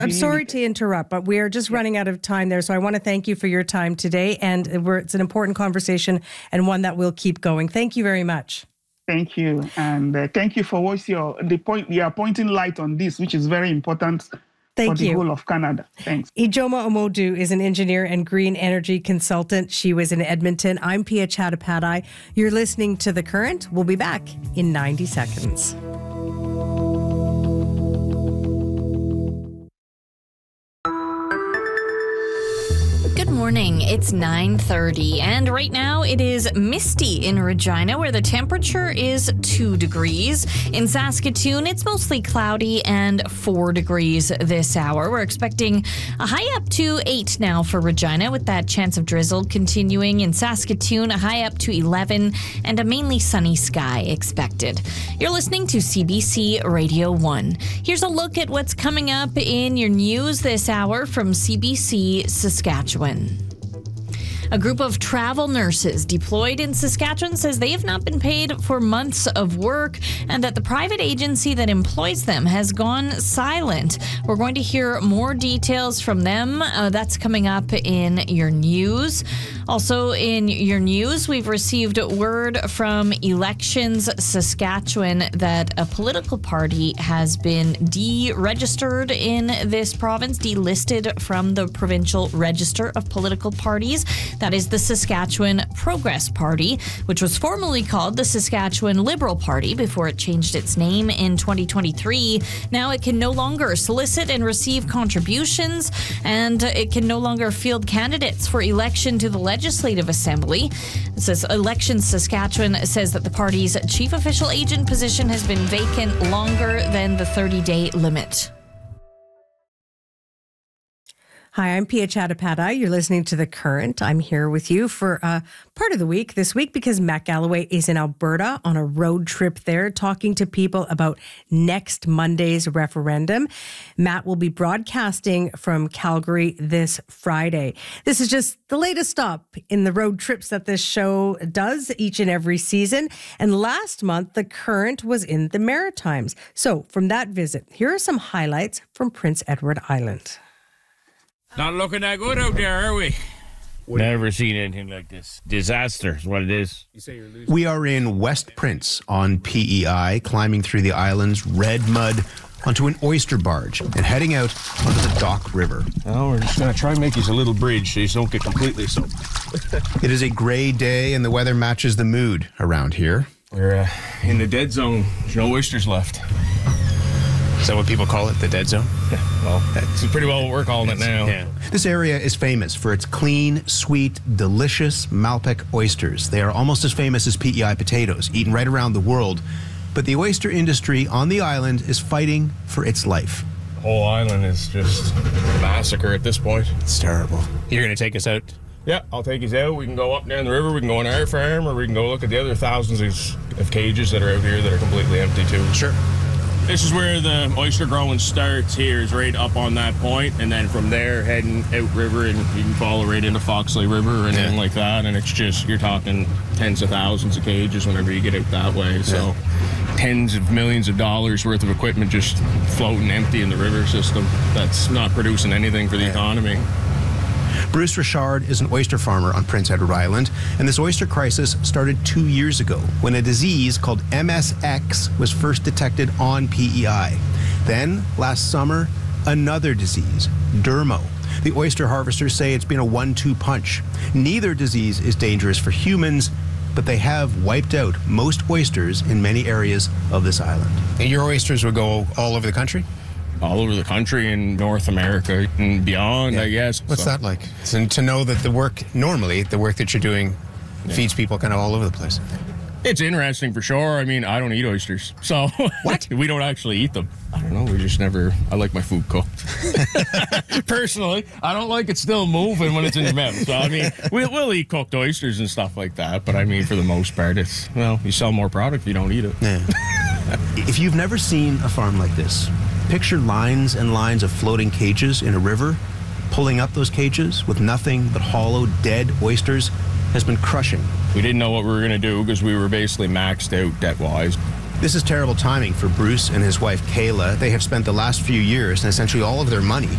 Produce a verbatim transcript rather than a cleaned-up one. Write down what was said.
I'm sorry to interrupt, but we are just yeah. running out of time there. So I want to thank you for your time today. And we're, it's an important conversation and one that we'll keep going. Thank you very much. Thank you. And uh, thank you for what's your, the point, you are pointing light on this, which is very important Thank for the you. whole of Canada. Thanks. Ijoma Omodu is an engineer and green energy consultant. She was in Edmonton. I'm Pia Chattopadhyay. You're listening to The Current. We'll be back in ninety seconds. Good morning. It's nine thirty, and right now it is misty in Regina, where the temperature is two degrees. In Saskatoon, it's mostly cloudy and four degrees this hour. We're expecting a high up to eight now for Regina, with that chance of drizzle continuing. In Saskatoon, a high up to eleven and a mainly sunny sky expected. You're listening to C B C Radio one. Here's a look at what's coming up in your news this hour from C B C Saskatchewan. A group of travel nurses deployed in Saskatchewan says they have not been paid for months of work and that the private agency that employs them has gone silent. We're going to hear more details from them. Uh, that's coming up in your news. Also in your news, we've received word from Elections Saskatchewan that a political party has been deregistered in this province, delisted from the provincial register of political parties. That is the Saskatchewan Progress Party, which was formerly called the Saskatchewan Liberal Party before it changed its name in twenty twenty-three. Now it can no longer solicit and receive contributions, and it can no longer field candidates for election to the Legislative Assembly. It says Elections Saskatchewan says that the party's chief official agent position has been vacant longer than the thirty-day limit. Hi, I'm Pia Chattopadhyay. You're listening to The Current. I'm here with you for uh, part of the week this week because Matt Galloway is in Alberta on a road trip there talking to people about next Monday's referendum. Matt will be broadcasting from Calgary this Friday. This is just the latest stop in the road trips that this show does each and every season. And last month, The Current was in the Maritimes. So from that visit, here are some highlights from Prince Edward Island. Not looking that good out there, are we? Never seen anything like this. Disaster is what it is. We are in West Prince on P E I, climbing through the island's red mud onto an oyster barge and heading out onto the Dock River. Oh, we're just going to try and make you a little bridge so you don't get completely soaked. It is a gray day and the weather matches the mood around here. We're uh, in the dead zone. There's no oysters left. Is that what people call it, the dead zone? Yeah, well, that's pretty well what we're calling it now. Yeah. This area is famous for its clean, sweet, delicious Malpeque oysters. They are almost as famous as P E I potatoes, eaten right around the world. But the oyster industry on the island is fighting for its life. The whole island is just a massacre at this point. It's terrible. You're going to take us out? Yeah, I'll take you out. We can go up down the river, we can go on our farm, or we can go look at the other thousands of, of cages that are out here that are completely empty too. Sure. This is where the oyster growing starts here, is right up on that point, and then from there heading out river, and you can follow right into Foxley River or anything yeah. like that, and it's just, you're talking tens of thousands of cages whenever you get out that way, yeah. so tens of millions of dollars worth of equipment just floating empty in the river system that's not producing anything for the yeah. economy. Bruce Richard is an oyster farmer on Prince Edward Island, and this oyster crisis started two years ago when a disease called M S X was first detected on P E I. Then, last summer, another disease, Dermo. The oyster harvesters say it's been a one two punch. Neither disease is dangerous for humans, but they have wiped out most oysters in many areas of this island. And your oysters will go all over the country? All over the country and North America and beyond, yeah. I guess. What's so. that like? So to know that the work, normally, the work that you're doing yeah. feeds people kind of all over the place. It's interesting for sure. I mean, I don't eat oysters. So what? We don't actually eat them. I don't know. We just never, I like my food cooked. Personally, I don't like it still moving when it's in your mouth. So, I mean, we'll, we'll eat cooked oysters and stuff like that. But I mean, for the most part, it's, well, you sell more product if you don't eat it. Yeah. If you've never seen a farm like this, picture lines and lines of floating cages in a river. Pulling up those cages with nothing but hollow, dead oysters has been crushing. We didn't know what we were going to do because we were basically maxed out debt-wise. This is terrible timing for Bruce and his wife, Kayla. They have spent the last few years and essentially all of their money